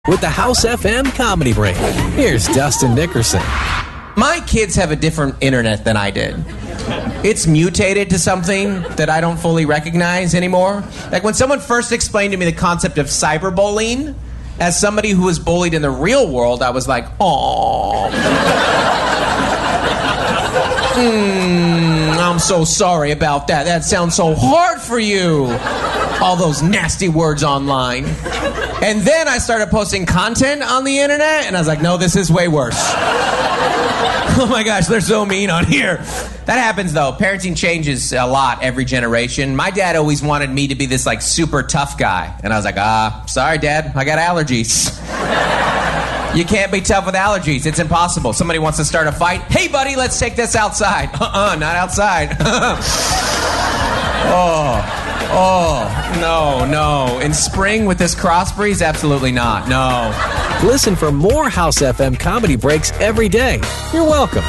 with the House FM Comedy Break. Here's Dustin Nickerson. My kids have a different internet than I did. It's mutated to something that I don't fully recognize anymore. Like when someone first explained to me the concept of cyberbullying, as somebody who was bullied in the real world, I was like, "Aww. I'm so sorry about that. That sounds so hard for you. All those nasty words online." And then I started posting content on the internet, and I was like, no, this is way worse. Oh my gosh, they're so mean on here. That happens, though. Parenting changes a lot every generation. My dad always wanted me to be this, like, super tough guy. And I was like, sorry, Dad, I got allergies. You can't be tough with allergies. It's impossible. Somebody wants to start a fight. Hey, buddy, let's take this outside. Not outside. No. In spring with this cross breeze, absolutely not. No. Listen for more House FM Comedy Breaks every day. You're welcome.